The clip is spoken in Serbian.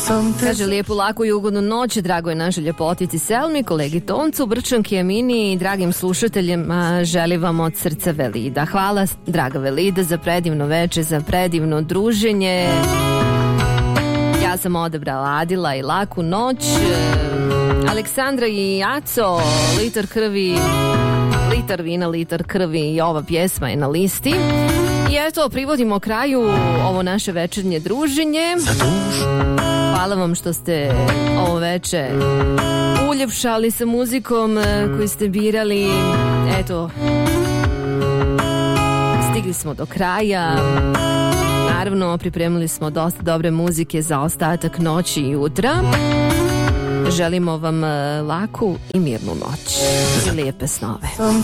Kaže lijepu, laku i ugodnu noć, dragoj našoj ljepotici Selmi, kolegi Toncu, Brčanki, Amini i dragim slušateljima želim vam od srca Velida. Hvala, draga Velida, za predivno veče, za predivno druženje. Ja sam odabrala Adila i laku noć. Aleksandra i Aco, litar krvi, litar vina, litar krvi i ova pjesma je na listi. I eto, privodimo kraju ovo naše večernje druženje. Hvala vam što ste ovo veče uljepšali sa muzikom koju ste birali. Eto, stigli smo do kraja. Naravno, pripremili smo dosta dobre muzike za ostatak noći i jutra. Želimo vam laku i mirnu noć i lijepe snove.